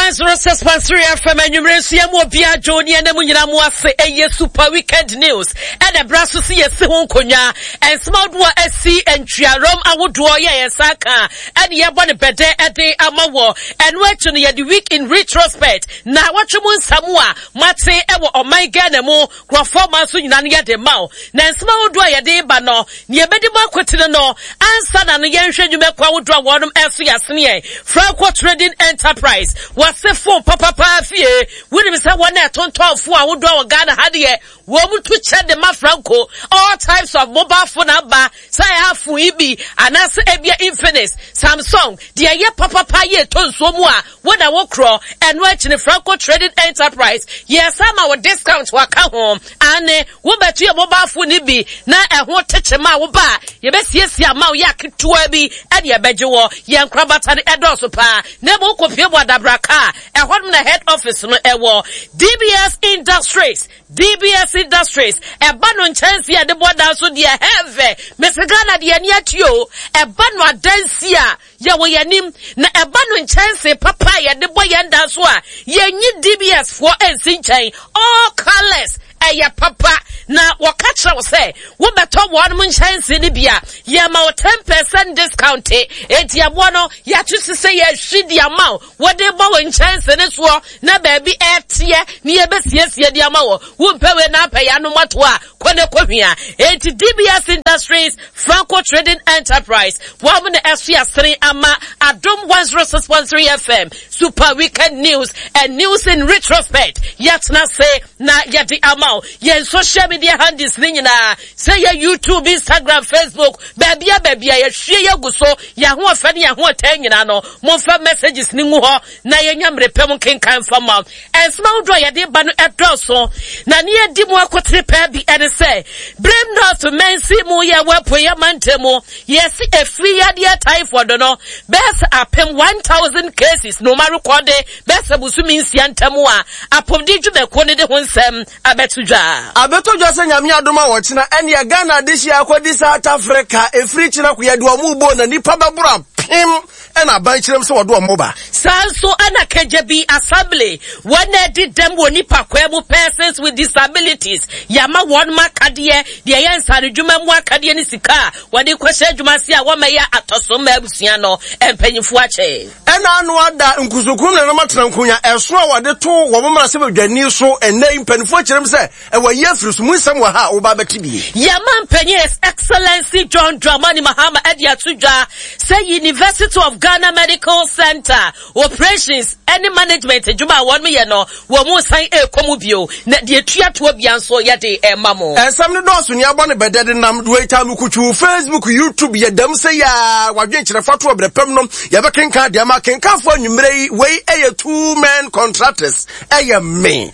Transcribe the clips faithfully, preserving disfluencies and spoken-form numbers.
one oh six point three F M and Numeracia Mobia Joni and Munina Mwase a super weekend news and a brasso see a Sihon Konya and small dua S C and Triarom I would draw ya Saka and Yabon Bede at the Amawo and watching the week in retrospect. Now watch you moon Samoa Mate Ewo or my Ganamo Grafoma Sunania de Mao Nan small dua ya de Bano near Bedima Quatino and San and Yansha you make Kwa draw one of F C as near Franco Trading Enterprise. What's the phone, Papa Pafie? William is one at twelve four. I would draw a Ghana had yet. Woman to chat the Mafranco. All types of mobile phone number. Say half Fuibi and answer Ebia Infinite. Samsung. Dear ye Papa Paye ton somewhere. When I walk raw and watching the Franco Trading Enterprise. Yes, some our discounts will come home. And eh, what bet your mobile phone be? Now I won't touch a mouth bar. You best yes, ya mau yak to be and ya bejo. Yan crabat and edosopa. Never copy what Braka, a one head office no ewo. D B S Industries, D B S Industries, a banon chance here the border so dear heavy. Mister Ghana the Aniatio, a banwa densia, yawa yanim, na a banon chance papaya the boy and daswa. Ye need D B S for a cinchain, all colors. Eya papa na wakacha wose wo beto one mun chance ni bia ya ma ten percent discount enti abono ya tusi say ya hwidi ama wo de bo won chance ne so na ba bi etie ni e besiesie di ama wo wo mpewe na apaya no mato a kone kohwia enti D B S Industries Franco Trading Enterprise wo mun S C S three ama Adom one oh six point three F M super weekend news and news in retrospect yet na say na yadi ama yes, social media handles nina. Say ya YouTube, Instagram, Facebook, baby, baby, ya share ya guso, ya huwa fani ya huwa tengi nano, monfa messages ninguho, na ya nyamre pemu kinkan fama. And small draw ya di banu etroso, na niye dimu wako tripebi ene say, blame not to mensi mu ya wepo ya mantemo, yes, a free ya dia typhoid no, best apem one thousand cases, no maru kwade, best abusumi insiantamua, apom di jube kone de hunsem, abetu abeto jose nyame adoma wochina ene ya Ghana dishi akwadi South Africa efri china kuyadu omubo na nipa babura pim ena banchirem se wodo omoba sanso ana kejebi assembly when did them woni pakwemu persons with disabilities yama one makadie de yensa redwuma mu akadie ni sika wode kwese dwuma se a womeya atoso mabusua no empanyifo ache ena anu ada nkusukum na matena nkunya eso a wode to wo momra se badwani so ene empanifo chirem se ewa yefrusu munsem wa ha oba betibie yama mpanyi excellency John Dramani Mahama Edia Tuja say University of Ghana Medical Center operations any management juma won me no wo mu san e komu bio na de tua to bianso ye de e mamo ensam ne doso ni abone bedede nam do eta mu kuchu Facebook YouTube ye dam say ya wadwen kire foto obrepem no ye be kenka de ma kenka fo nwumrei we eye two men contractors eye me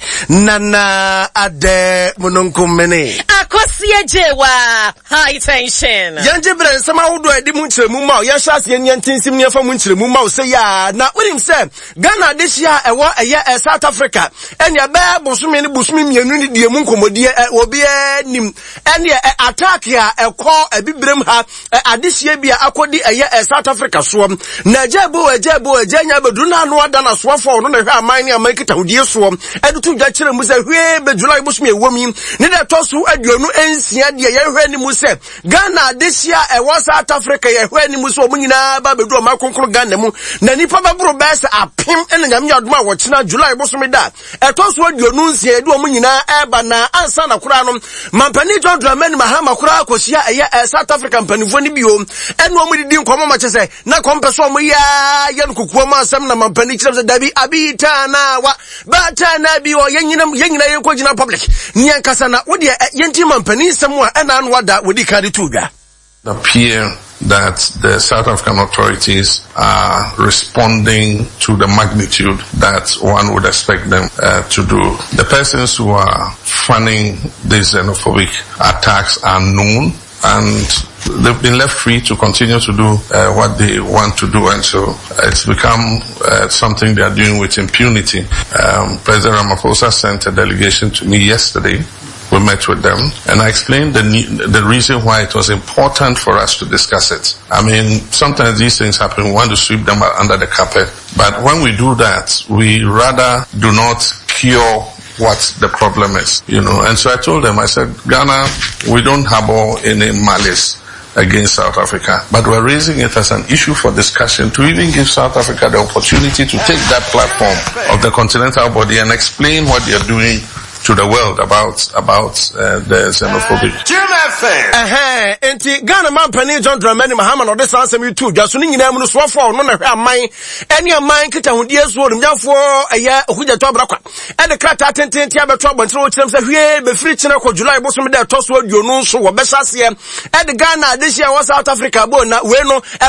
nana ade munonkumene akosi ejewa high tension yanje bre ensam awodo edi mu kire mu ma ye hyase ye nyantinsim ne fa mu kire mu ma say ya na unim say Ghana this year ewo eye South Africa enya be bosumi ni bosumi mienu ni die mu nkomodie obi enim ene attack ya ekọ ebibrem ha adesie bia akodi eye South Africa so na jebo ejebo ejenya bedu na no ada na so fo no na hwe aman ni amakita hodie so edutu dwa kire mu se hwe be July bosumi ewom ni de tosu aduonu ensia de ye hwe ni mu se Ghana this year ewo South Africa ye hwe ni mu so omunyina ba bedu makonkro Ghana mu na nipa baburo best apim ene nyame adoma wo kina July bosome da etoso aduonu nsia edu omunyina eba na ansa na kura no mampani John Dramani Mahama kura akosia eye South African panifo ni bio ene omudidi nkomo ma chese na kompeso omu ya ye nkukuo ma asem na mampani kire dabi abita na wa bata na bi o yenyina yenyina ye kogina public nyan kasa na wo de yenti mampani semu a ena no wada wodi kade tudwa appear that the South African authorities are responding to the magnitude that one would expect them uh, to do. The persons who are funding these xenophobic attacks are known, and they've been left free to continue to do uh, what they want to do, and so it's become uh, something they are doing with impunity. Um, President Ramaphosa sent a delegation to me yesterday we met with them, and I explained the the reason why it was important for us to discuss it. I mean, sometimes these things happen, we want to sweep them under the carpet, but when we do that, we rather do not cure what the problem is, you know. And so I told them, I said, Ghana, we don't harbor any malice against South Africa, but we're raising it as an issue for discussion to even give South Africa the opportunity to take that platform of the continental body and explain what they're doing to the world about about uh, the xenophobic. Eh eh enti Ghana man pani John Dramani Mahama no de sanse mi tu dwaso ni nyina mu no so fo no na hwe aman ene aman kita hodi esuo dum nyafo eya ohuja to abrakwa e de krata tententi abeto abontere wo kirem se hwe be free chine ko July bo so me de to so aduonu nso wo be hyase e de Ghana de hia wo South Africa bo na we no e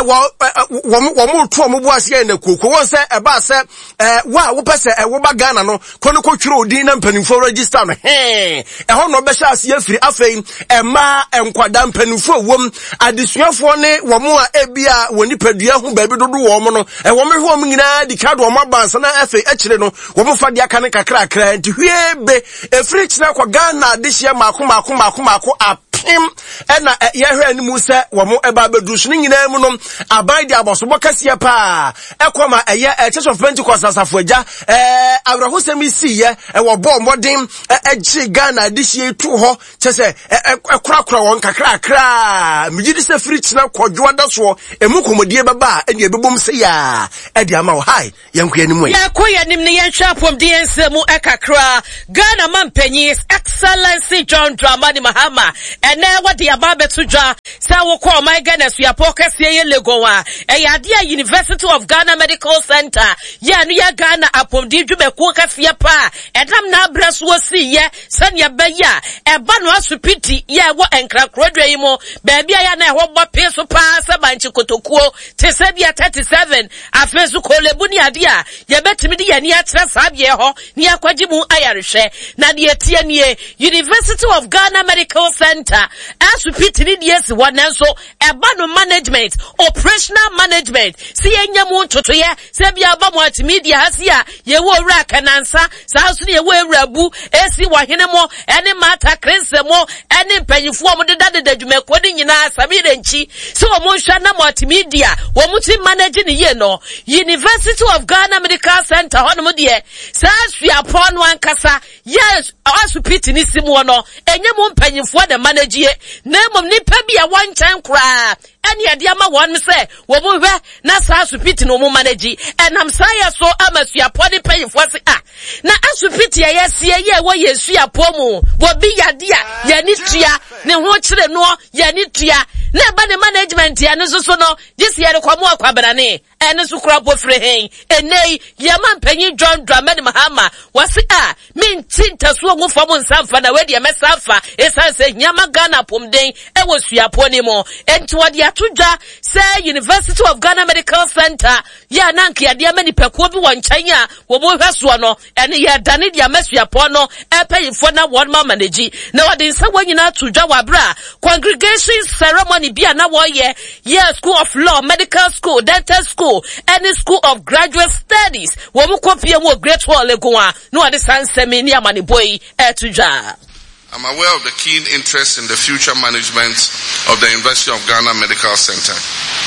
wo wo mo to mo bo ase na koko won se e ba se eh wa wo pese e wo ba Ghana no ko no ko twiro odin na mpanimfo register no he e ho no be hyase afiri afei e ma enkwada mpanimfo wom adesuafo ne wo mo a ebia woni padua ho ba bi dodo wo mo no e wo me ho mo nyina di kado wo mabansa na afei akire no wo mo fa dia kan kakra kra nti hwebe efiri kire kwa Ghana de hia mako mako mako mako apim ena yehwe animu se wo mo eba bedusu ni nyina mu no aban dia abosobo kase pa ekoma eye Church of Pentecost asafo agya eh awrahosemi siye e wo bo modern agi Ghana de hia tu ho chese ekura won kakra kra migidi se free china kwadwo adaso emu komodie baba ene ebebom se ya e dia ma wo hai yenko animu ya ko yanim ne yenhwa apom de ensemu ekakra Ghana mampanyi Excellency John Dramani Mahama ene wadi ababe tujwa sa wo ko my Ghana so ya pokese ye legowa e ya dia University of Ghana Medical Center ya no ya Ghana apom de dwube ko kase pa edam na abraso si ye sanya beya e ba no asupiti ye wo enkra krodwa yi mo ba bia ya na ho bo peso pa sa banchi kotokuo te se bia thirty-seven afesu kolebu ni ade a ye betimi de ye ni atra sabie ho ni akwaji mu ayarehwe na de etie nie University of Ghana Medical Center asupiti ni de esi wonenso e ba no management operational management si enya mu totoye se bia ba mo atimedia hasia ye wo wura kanansa sa so ye wo ewurabu esi wahene mo ene mata krense mo ene mpanyifo mo de dade dadwuma kodi nyina sabire nchi so wo hwa na multimedia wo muti manage ni ye no University of Ghana Medical Center hono mo de sa suapo no ankasa yes asupiti ni simu no enye mo mpanyifo de manage ye na mom ni pa bia wan chan kra ene ade ama won se wo mo hwe na sa asupiti no mo manage enam sa ya so amasuapo de panyifo se ah na asupiti ya yesie ye wo yesuapo mu wo bi yade a ya ni tua ne ho kire no ya ni tua na ba ne management ya ne so so no gisi ya rekwamu akwabara ne ene so kura bofre hen enei ya mampanyi John Dramani Mahama wasi a minti ntasuo ngufo mu nsamfa na wedi emesafa esanse nyama Ghana pomden e wo suapo ni mo enti wodi atudwa say University of Ghana Medical Center ya nanke ade amani pekuo bi wonchanya wo mo hweso no ene ya dane dia masuapo no epayifo na won ma manage na wodi nsa wanyina atudwa wabra congregation ceremony bia na wo ye yeah School of Law, Medical School, Dental School, any School of Graduate Studies wo mo kopie mo great hall egoa no ade sansemi ni amani boy etudwa. I'm aware of the keen interest in the future management of the University of Ghana Medical Center.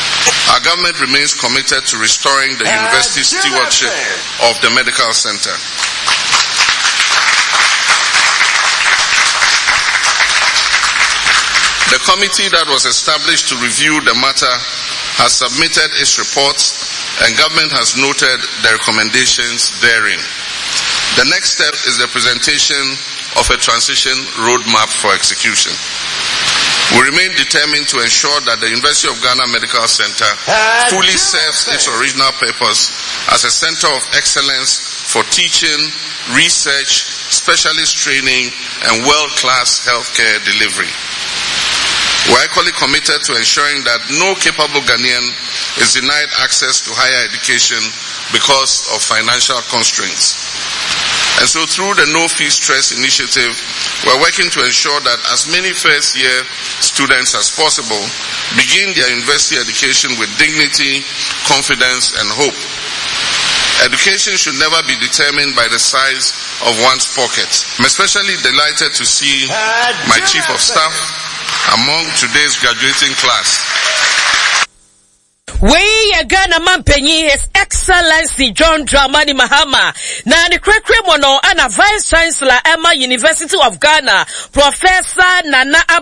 Our government remains committed to restoring the university stewardship of the medical center. The committee that was established to review the matter has submitted its reports, and government has noted the recommendations therein. The next step is the presentation of a transition roadmap for execution. We remain determined to ensure that the University of Ghana Medical Center fully serves its original purpose as a center of excellence for teaching, research, specialist training, and world-class healthcare delivery. We are equally committed to ensuring that no capable Ghanaian is denied access to higher education because of financial constraints. And so through the No Fee Stress initiative, we are working to ensure that as many first-year students as possible begin their university education with dignity, confidence, and hope. Education should never be determined by the size of one's pocket. I'm especially delighted to see my Chief of Staff among today's graduating class. We are Ghana Mampenyi, His Excellency John Dramani Mahama. Na ni krekre mono ana Vice Chancellor Emma University of Ghana, Professor Nana Ab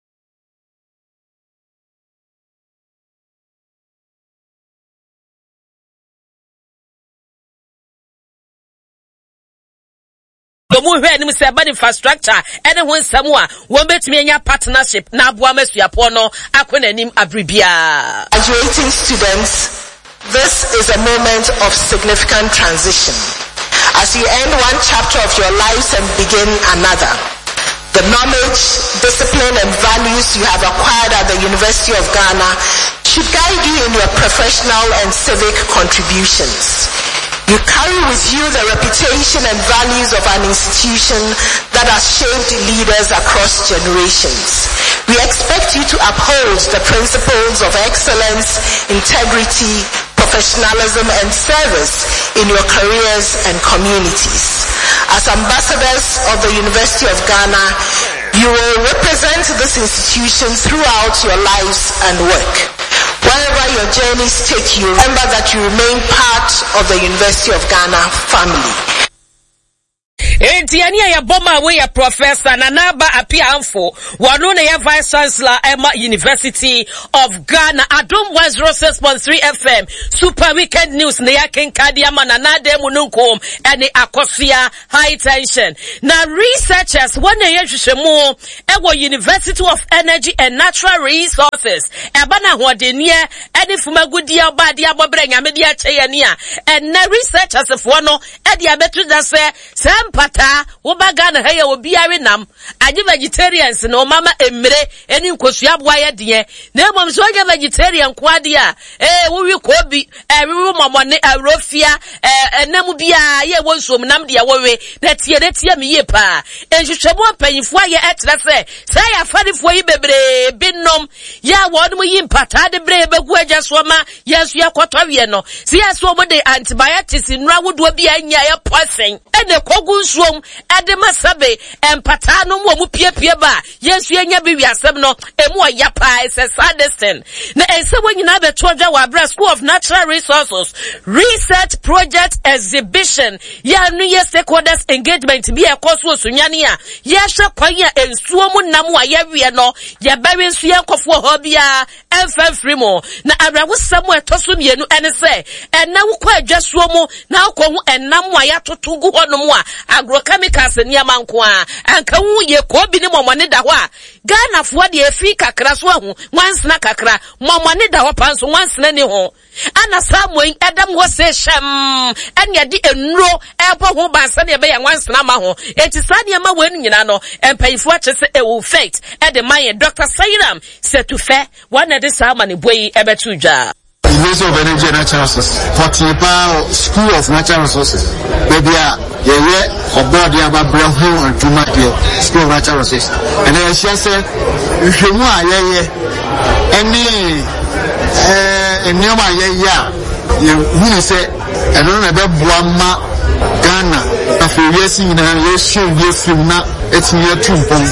Domu hwe ni mse bad infrastructure ene ho nsam a won betumi anya partnership na aboa masuapo no akona nim abribia. Graduating students, this is a moment of significant transition as you end one chapter of your lives and begin another. The knowledge, discipline and values you have acquired at the University of Ghana should guide you in your professional and civic contributions. You carry with you the reputation and values of an institution that has shaped leaders across generations. We expect you to uphold the principles of excellence, integrity, professionalism, and service in your careers and communities. As ambassadors of the University of Ghana, you will represent this institution throughout your lives and work. Wherever your journeys take you, remember that you remain part of the University of Ghana family. Entiania ya boma we ya Professor Nanaba Apia Amfo, wanone ya Vice Chancellor Emma University of Ghana, Adom one oh six point three F M, Super Weekend News, ne ya Kenkadia Mananade Mununkom, and the Akosia High Tension. Now researchers, one ya Shemo, Ewa University of Energy and Natural Resources, Ebana Wadenia, Edi Fumagudia Badia Babrenga Media Chayania, and na researchers of Wano, Edi Abetu Dase, Sampa Pata, Wobagana Haya will be a nam, Adi vegetarians no mama emre, any Koshiab wire dear, no mom's one vegetarian quadia, eh, we will call be a room of one a rofia, a namubia, ye was from Namdia worry, that's ye, that's ye me pa, and you shall want paying for ye at la say, say a funny for you, baby, bin nom, ya one we impata the brave, but just wama, yes, we are quatoriano, see us over the antibiotics in Rawood will be a near passing, and the Kogus room Adema Sabe and Patano Momu Pia Pia Ba. Yes, we are Yabi Yasabno, and more Yapa is a sadistin. Now, and so when you have a Toja Wabra School of Natural Resources Research Project Exhibition, ya New Year stakeholders engagement be a course was Sunyania, Yasha Paya and Suomu Namu Ayaviano, Yabarin Suyan Kofo Hobia, and Frimo. Now, I was somewhere Tosum Yenu and say, and now quite just Suomu, now come and Namwaya to Tugu on moi. Agrochemicals and Yamankwa, and Kawu ye Kobini Momanida. Ghana for the Efika Kraswahu, one snack akra, Momanida pants, one snanny ho. Anna Samway, Adam was a sham, and ya di enro, Apple who by Sunny Bay and one snamaho. It is Sanyama winning, you know, and pay for what a will fate. At the Maya, Doctor Sayram said to fair, one at this harmony way, Ebetuja. University of Energy and Natural Resources, Potipa School of Natural Resources, baby, yeah, yeah, or body about Brown and Jumatia School of Natural Resources. And then she said, if you want, yeah, yeah, any, uh, and nearby, yeah, yeah, you really say, I don't know about Brahma, Ghana, after yes, in a yes, yes, not, it's near two points.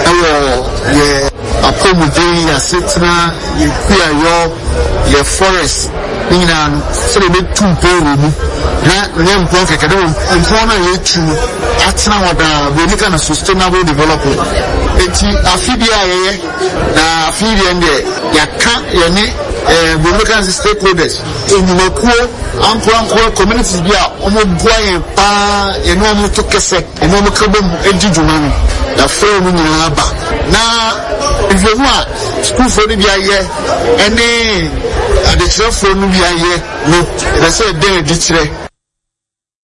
Yeah. Accommodate your sitna, you clear your your forest, you know, so they make two people. That name project, I don't want you to act now the really kind of sustainable development. It's a fibia, a fibia, and you can't, you need, we look at the stakeholders in the poor, uncle, communities, yeah, almost going, pa, and no more took a sec, and no more problem, and did you money. The film in the back. Now, if you want school for the year, and then the chef for the year, no, that's a day,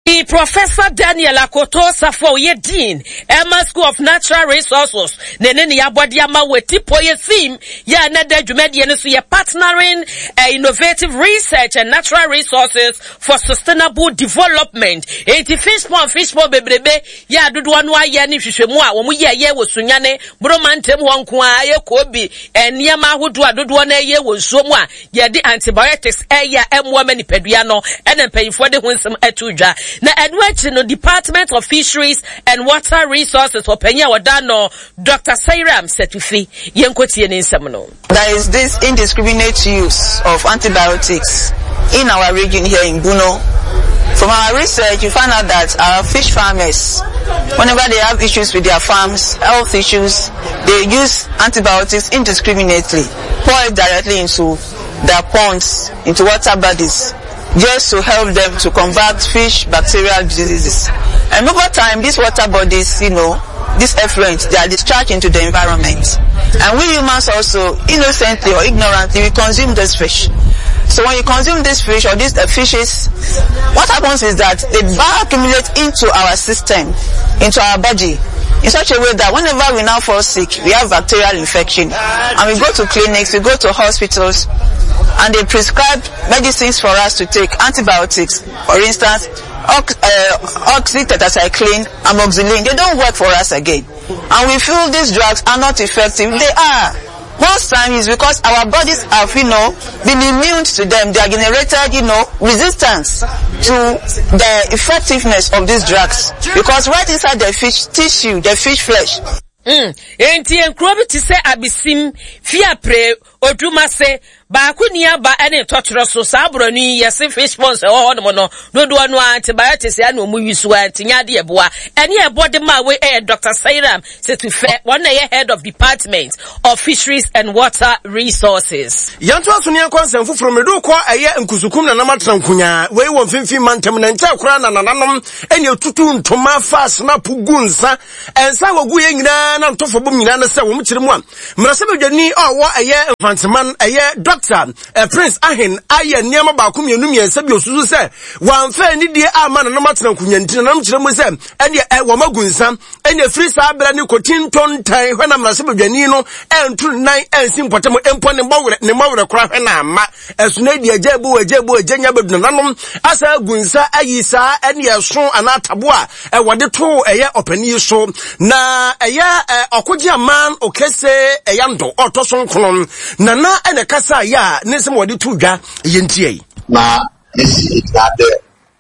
E Professor Daniel Akoto Safo ye Dean, Emma School of Natural Resources, Neneni Abwadiama Wetipo ye theme, ya nede jumedian so ye partnering uh, innovative research and natural resources for sustainable development. eighty fish pond fish pond bebrebe, ya duduanwa ye ni shishemua, wamu ye ye wo sunyane, bromantem wankwa ye kobi, and yama hudua duduane ye wo zomwa, ye di antibiotics, e ya emwa meni peduano, and then pay for the winsome etuja. Na Edward no Department of Fisheries and Water Resources for Penya Wadano, Doctor Sairam Setufi, Yenkoti and Insamano. There is this indiscriminate use of antibiotics in our region here in Buno. From our research, you find out that our fish farmers, whenever they have issues with their farms, health issues, they use antibiotics indiscriminately, pour it directly into their ponds, into water bodies, just to help them to combat fish bacterial diseases. And over time, these water bodies, you know, these effluents, they are discharged into the environment. And we humans also, innocently or ignorantly, we consume this fish. So when you consume this fish or these uh, fishes, what happens is that they bioaccumulate into our system, into our body, in such a way that whenever we now fall sick, we have bacterial infection, and we go to clinics, we go to hospitals, and they prescribe medicines for us to take, antibiotics, for instance, ox, uh, oxytetracycline, amoxicillin. They don't work for us again. And we feel these drugs are not effective. They are. Most times it's because our bodies have, you know, been immune to them. They are generated, you know, resistance to the effectiveness of these drugs. Because right inside the fish tissue, the fish flesh. Mm. Enti enkrobi ti se abisim fia pre oduma se ba kunia ba ene totoro so sabro ni yesi fish ponds e ho no no dodo anu antibiotics ya na omu yisu antinya de eboa ene ebode ma we eh Doctor Sairam Setufi one na head of Department of Fisheries and Water Resources. Yanto aso ne konsem foforo medo ko eye nkusukum na namatra nkunya we won finfi mantem na nta kura na nananom ene tutu ntoma fast na pugunsa ensa wogu ye nyina na ntofo bom nyina na se wo mkire mu a mrase bedwani owo eye infanteman eye Doctor uh, Prince Ahin aye niam ba ko mienu miensa bi osusu se wanfa ni die ama na namatra nkunya ntina na mkire mu se ene wo magunsa ene free sa bra ni kotinton tan hwe na mrase bedwani no entu nan ensi mpotem empo ne mawre ne mawre kora hwe na ama esuna die ajebu ajebu agenya bedu nanom asa gunsa ayisa ene yeso anatabo a e wode to eye opani so na eye okogia man okese eyando otoso nkron na na ene kasa ya nesem wode to dwa yentie na esi igade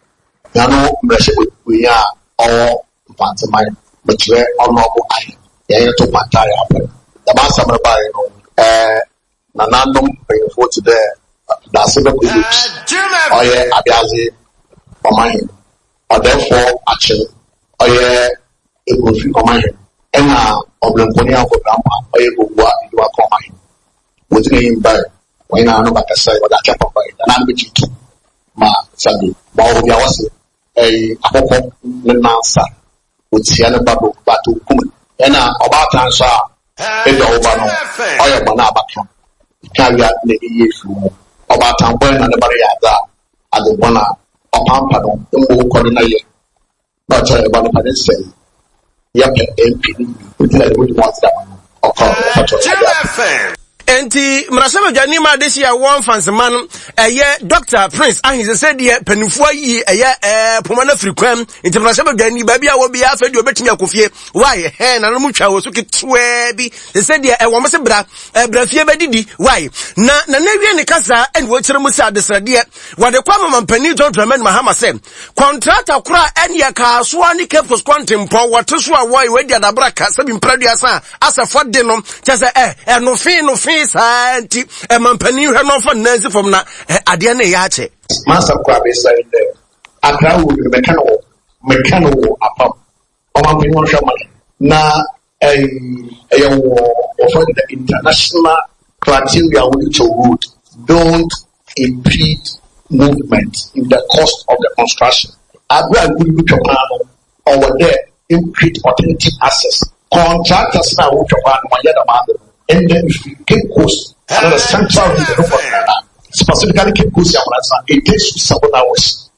na no mreshe we ya o pantomime betre honorable ai ya to pantaya apo the master member no eh na nanom pay for today da sebe groups oye abiazi oman or therefore action oye egofi oman ena oblenkoni akogram oye gogwa iwa oman wotine imba when I know about say what I can provide, and I'm with you ma sabi ma o bia wase eh akoko ne nansa o tia ne babo batu kum ena oba transfer e do oba no oya gba na abaka carry out ne yesu oba tambo na ne bare ya da ade bona opampa no mbo ko na ye but e ba no pade say ya pe M P with like we want that okay enti mrasaba dwani ma desi ya one fanseman eye Doctor Prince Ahin said ye penufo yi eye eh pomana frikwam enti mrasaba dwani ba bia wo bia afedi obetimi akofie why he na no mutwa wo so ketwe bi said ye e wo mse bra bra fie bedidi why na na na wie ne kasa en wo kire mu sa desrade wo de kwa mama pani John Dramani Mahama say contractor kura en ye ka so ani kepos quantum po what so a why we dia da braka sabi mpradua sa asafo de no chese eh eh no fi no fi santi e mampani hwe no fa nansi from na ade na ya che master kwa be say there akra wo be kan wo me kan wo apam o ma me won shoma na eh eh wo for the international criteria we to road don't impede movement in the cost of the construction abra gudu chopano over there impede authentic access contractors now wo chopano ma ya da ma. And then if you Cape Coast, another central region of Ghana, specifically Cape Coast, it takes you seven hours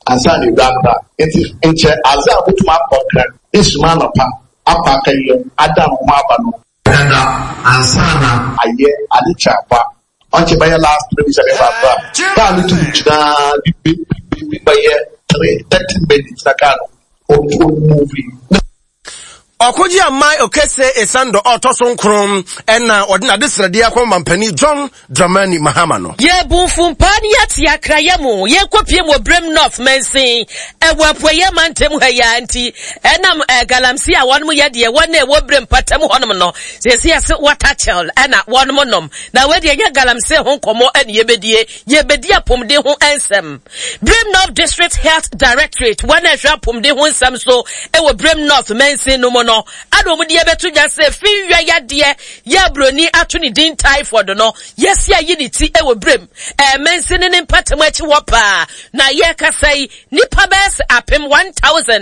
Ansani Dada, it is in Azar Butma Poker, Ismanopa, Apakayo, Adam Mabano, and Ansana, Aye, Alichapa, Anchibaya last previous Papa, Tally to by thirty minutes, Nakano, or two movie. Okoji amai okese esando otoson krom ena odina desradia kwa mampani John Dramani Mahama no. Ye bunfumpani yati ya krayemu ye kopie mo Brem North mensin ewa pwe mantem ha ya anti enam uh, galamsi a won mo ye de won e wo Brem patam honom no se se ase waterchel ena won mo nom na we de ye galamsi ho komo ene ye bedie ye bedie pomde ho ensem. Brem North District Health Directorate won e hwa pomde ho ensem so ewo Brem North mensin no mo no ado mu de betu ja se fi wi ya de ya broni ato ni din typhoid no yes ya yi ni ti e wo Brem e mensin ne patam achi wo pa na ye kasai nipa bes apem one thousand